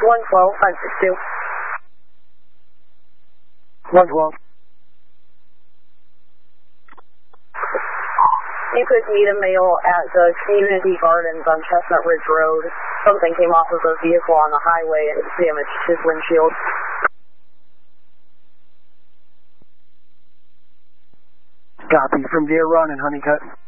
112, 562. 112. You could meet a male at the community gardens on Chestnut Ridge Road. Something came off of a vehicle on the highway and damaged his windshield. Copy from Deer Run and Honeycutt.